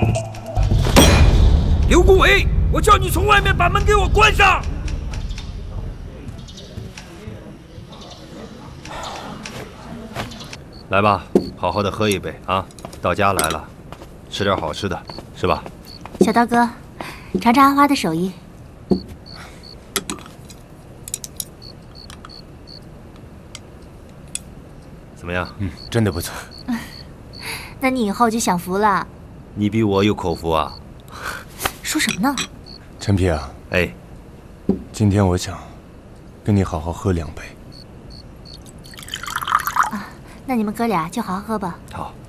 刘公伟，我叫你从外面把门给我关上。 来吧，好好的喝一杯啊！到家来了，吃点好吃的，是吧？ 小刀哥，尝尝阿花的手艺。 怎么样？ 真的不错。 那你以后就享福了。 你比我有口福啊！ 说什么呢？ 陈皮啊， 哎， 今天我想跟你好好喝2杯。 那你们哥俩就好好喝吧。 好。